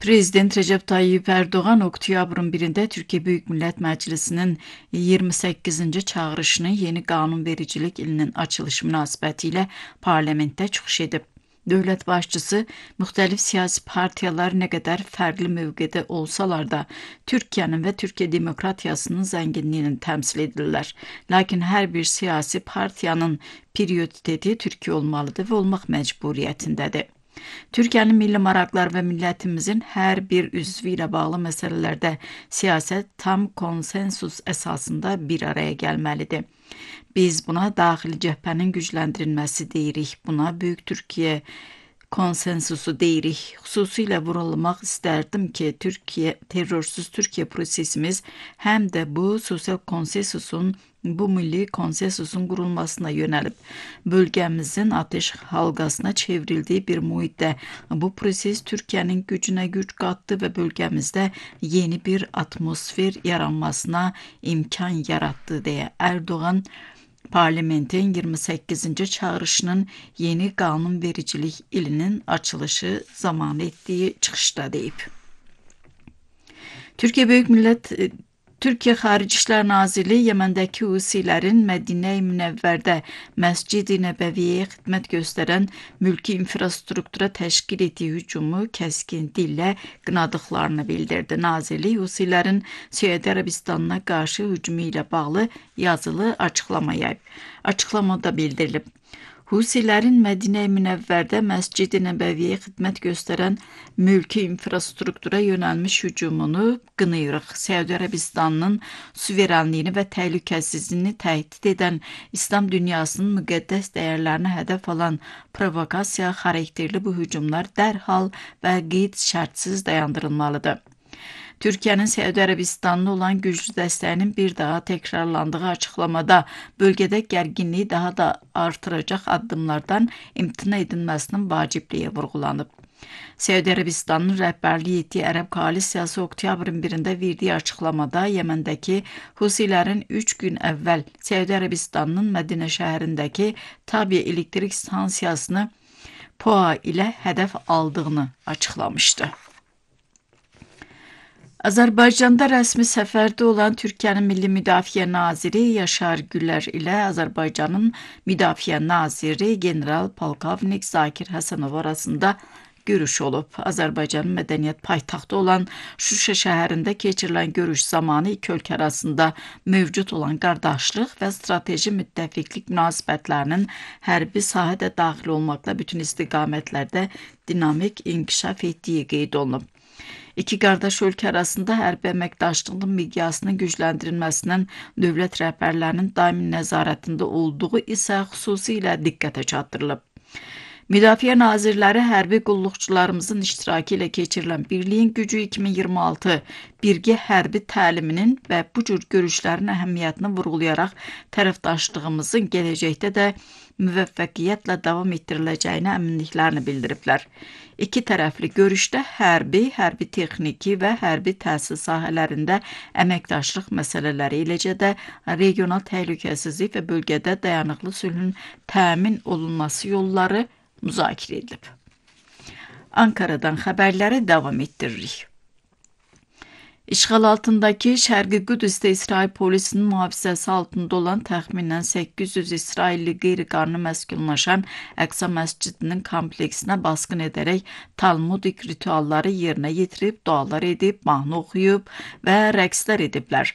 Prezident Recep Tayyip Erdoğan oktyabrın 1-də Türkiyə Böyük Millət Məclisinin 28-ci çağırışını yeni qanunvericilik ilinin açılışı münasibətilə parlamentdə çıxış edib. Dövlət başçısı müxtəlif siyasi partiyalar nə qədər fərqli mövqedə olsalar da Türkiyənin və Türkiyə demokratiyasının zənginliyini təmsil edirlər. Lakin hər bir siyasi partiyanın prioriteti Türkiyə olmalıdır və olmaq məcburiyyətindədir. Türkiyənin milli maraqları və millətimizin hər bir üzvü ilə bağlı məsələlərdə siyasət tam konsensus əsasında bir araya gəlməlidir. Biz buna daxili cəbhənin gücləndirilməsi deyirik. Buna Böyük Türkiyə konsensusu deyirik. Xüsusilə vurulmaq istərdim ki, terrorsuz Türkiyə prosesimiz həm də bu sosial konsensusun, bu milli konsensusun qurulmasına yönəlib. Bölgəmizin ateş halqasına çevrildiyi bir mühitdə bu proses Türkiyənin gücünə güc qatdı və bölgəmizdə yeni bir atmosfer yaranmasına imkan yaratdı deyə Erdoğan parlamentin 28-ci çağırışının yeni qanunvericilik ilinin açılışı zamanı etdiyi çıxışda deyib. Türkiyə Xarici İşlər Nazirliyi Yəməndəki Husilərin Mədinə-i Münəvvərdə Məscid-i Nəbəviyə xidmət göstərən mülki infrastruktura təşkil etdiyi hücumu kəskin dillə qınadıqlarını bildirdi. Nazirlik Husilərin Səudiyyə Ərəbistanına qarşı hücumu ilə bağlı yazılı açıqlama yayıb. Açıqlamada bildirilib. Husilərin Mədinə-i Münəvvərdə Məscid-i Nəbəviyə xidmət göstərən mülki infrastruktura yönəlmiş hücumunu qınayırıq. Səudiyyə Ərəbistanının suverenliyini və təhlükəsizliyini təhdid edən İslam dünyasının müqəddəs dəyərlərini hədəf alan provokasiya xarakterli bu hücumlar dərhal və qeyd şərtsiz dayandırılmalıdır. Türkiyənin Səudiyyə Ərəbistanına olan güclü dəstəyinin bir daha təkrarlandığı açıqlamada bölgədə gərginliyi daha da artıracaq addımlardan imtina edilməsinin vacibliyi vurğulanıb. Səudiyyə Ərəbistanının rəhbərliyi etdiyi Ərəb koalisiyası oktyabrın 1-də verdiyi açıqlamada Yəməndəki Husilərin 3 gün əvvəl Səudiyyə Ərəbistanının Mədinə şəhərindəki Tabiə elektrik stansiyasını POA ilə hədəf aldığını açıqlamışdı. Azərbaycanda rəsmi səfərdə olan Türkiyənin Milli Müdafiə Naziri Yaşar Gülər ilə Azərbaycanın Müdafiə Naziri General-Polkovnik Zakir Həsənov arasında görüş olub. Azərbaycanın mədəniyyət paytaxtı olan Şuşa şəhərində keçirilən görüş zamanı iki ölkə arasında mövcud olan qardaşlıq və strateji müttəfiqlik münasibətlərinin hərbi sahədə daxil olmaqla bütün istiqamətlərdə dinamik inkişaf etdiyi qeyd olunub. İki qardaş ölkə arasında hərbi əməkdaşlığın miqyasının gücləndirilməsindən dövlət rəhbərlərinin daimi nəzarətində olduğu isə xüsusilə diqqətə çatdırılıb. Müdafiə nazirləri hərbi qulluqçularımızın iştirakı ilə keçirilən Birliyin Gücü 2026 birgə hərbi təliminin və bu cür görüşlərin əhəmiyyətini vurğulayaraq tərəfdaşlığımızın gələcəkdə də müvəffəqiyyətlə davam etdiriləcəyini əminliklərini bildiriblər. İki tərəfli görüşdə hərbi texniki və hərbi təhsil sahələrində əməkdaşlıq məsələləri, eləcə də regional təhlükəsizlik və bölgədə dayanıqlı sülhün təmin olunması yolları müzakirə edilib. Ankara'dan xəbərləri davam etdiririk. İşğal altındakı Şərqi Qüdüsdə İsrail polisinin mühafizəsi altında olan təxminən 800 İsrailli qeyri-qanuni məskunlaşan Əqsa məscidinin kompleksinə basqın edərək talmudik ritualları yerinə yetirib, dualar edib, mahnı oxuyub və rəqslər ediblər.